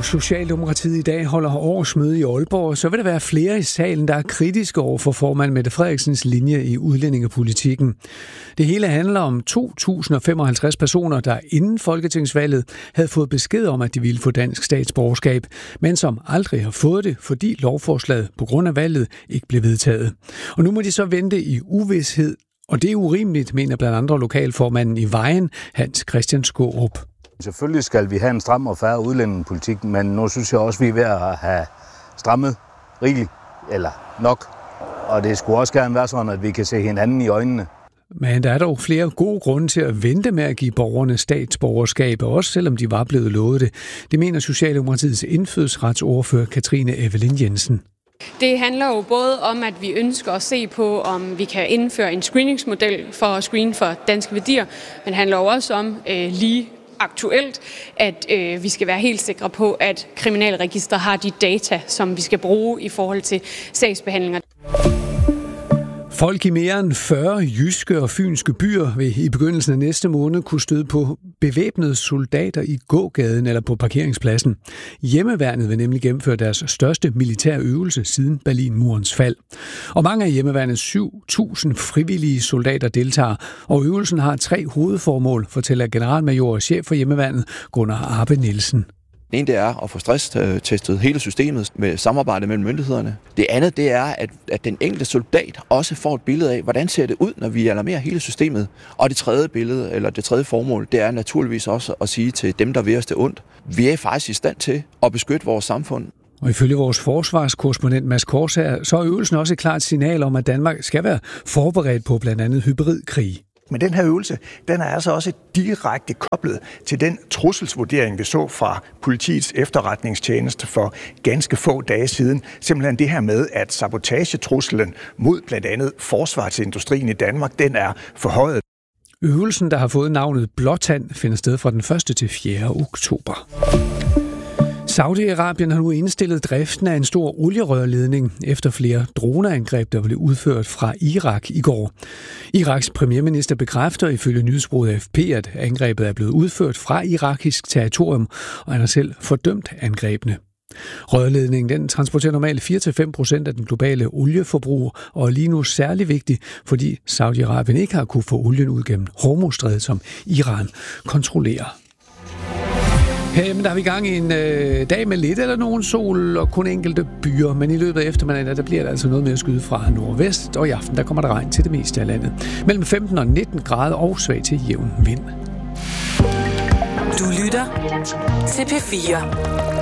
Socialdemokratiet i dag holder årsmøde i Aalborg, så vil der være flere i salen, der er kritiske over for formand Mette Frederiksens linje i udlændingepolitikken. Det hele handler om 2.055 personer, der inden folketingsvalget havde fået besked om, at de ville få dansk statsborgerskab, men som aldrig har fået det, fordi lovforslaget på grund af valget ikke blev vedtaget. Og nu må de så vente i uvished, og det er urimeligt, mener blandt andre lokalformanden i Vejen, Hans Christian Skaarup. Selvfølgelig skal vi have en stram og fair udlændingepolitik, men nu synes jeg også, vi er ved at have strammet rigeligt, eller nok. Og det skulle også gerne være sådan, at vi kan se hinanden i øjnene. Men der er dog flere gode grunde til at vente med at give borgerne statsborgerskab, også selvom de var blevet lovet det. Det mener Socialdemokratiets indfødsretsordfører Katrine Evelyn Jensen. Det handler jo både om, at vi ønsker at se på, om vi kan indføre en screeningsmodel for at screene for danske værdier, men det handler jo også om lige aktuelt, at vi skal være helt sikre på, at Kriminalregistret har de data, som vi skal bruge i forhold til sagsbehandlinger. Folk i mere end 40 jyske og fynske byer vil i begyndelsen af næste måned kunne støde på bevæbnede soldater i gågaden eller på parkeringspladsen. Hjemmeværnet vil nemlig gennemføre deres største militære øvelse siden Berlinmurens fald. Og mange af hjemmeværnets 7.000 frivillige soldater deltager, og øvelsen har 3 hovedformål, fortæller generalmajor og chef for hjemmeværnet Gunnar Arbe Nielsen. Det ene det er at få stresstestet hele systemet med samarbejde mellem myndighederne. Det andet det er, at den enkelte soldat også får et billede af, hvordan ser det ud, når vi alarmerer hele systemet. Og det tredje billede, eller det tredje formål, det er naturligvis også at sige til dem, der vil os det ondt. Vi er faktisk i stand til at beskytte vores samfund. Og ifølge vores forsvarskorrespondent Mads Korsager, så er øvelsen også et klart signal om, at Danmark skal være forberedt på blandt andet hybridkrig. Men den her øvelse, den er altså også direkte koblet til den trusselsvurdering, vi så fra politiets efterretningstjeneste for ganske få dage siden. Simpelthen det her med, at sabotagetruslen mod blandt andet forsvarsindustrien i Danmark, den er forhøjet. Øvelsen, der har fået navnet Blåtand, finder sted fra den 1. til 4. oktober. Saudi-Arabien har nu indstillet driften af en stor olierørledning efter flere droneangreb, der blev udført fra Irak i går. Iraks premierminister bekræfter ifølge nyhedsbureauet AFP, at angrebet er blevet udført fra irakisk territorium, og han har selv fordømt angrebene. Rørledningen den transporterer normalt 4-5% af den globale olieforbrug, og er lige nu særlig vigtig, fordi Saudi-Arabien ikke har kunne få olien ud gennem Hormuzstrædet, som Iran kontrollerer. Men der har vi gang i en dag med lidt eller nogen sol og kun enkelte byer, men i løbet af eftermiddagen der bliver der altså noget mere skyde fra nordvest, og i aften der kommer der regn til det meste af landet. Mellem 15 og 19 grader og svag til jævn vind. Du lytter til P4.